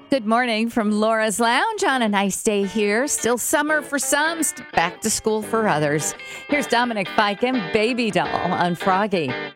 Good morning from Laura's Lounge on a nice day here. Still summer for some, back to school for others. Here's Dominic Fike and Baby Doll on Froggy.